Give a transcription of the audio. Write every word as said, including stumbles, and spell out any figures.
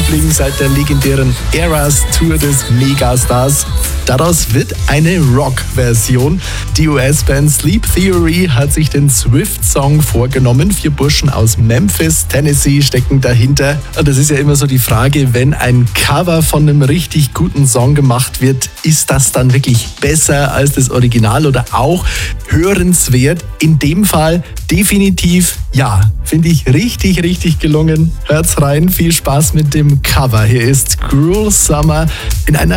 Liebling seit der legendären Eras Tour des Megastars. Daraus wird eine Rock-Version. Die U S-Band Sleep Theory hat sich den Swift-Song vorgenommen. Vier Burschen aus Memphis, Tennessee stecken dahinter. Und das ist ja immer so die Frage, wenn ein Cover von einem richtig guten Song gemacht wird, ist das dann wirklich besser als das Original oder auch hörenswert? In dem Fall definitiv ja. Finde ich richtig, richtig gelungen. Hört's rein, viel Spaß mit dem Cover. Hier ist Cruel Summer in einer